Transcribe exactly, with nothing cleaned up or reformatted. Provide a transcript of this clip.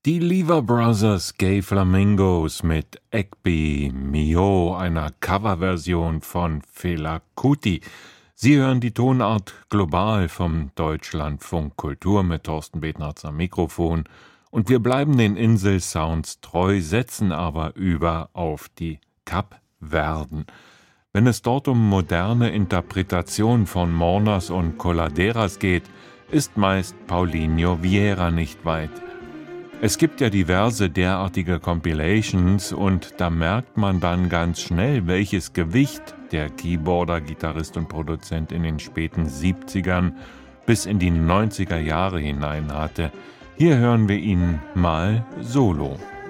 Die Lever Brothers Gay Flamingos mit Ekbi Mio, einer Coverversion von Fela Kuti. Sie hören die Tonart Global vom Deutschlandfunk Kultur mit Thorsten Betnarz am Mikrofon. Und wir bleiben den Inselsounds treu, setzen aber über auf die Kapverden. Wenn es dort um moderne Interpretation von Mournas und Coladeras geht, ist meist Paulinho Vieira nicht weit. Es gibt ja diverse derartige Compilations und da merkt man dann ganz schnell, welches Gewicht der Keyboarder, Gitarrist und Produzent in den späten siebzigern bis in die neunziger Jahre hinein hatte. Hier hören wir ihn mal solo.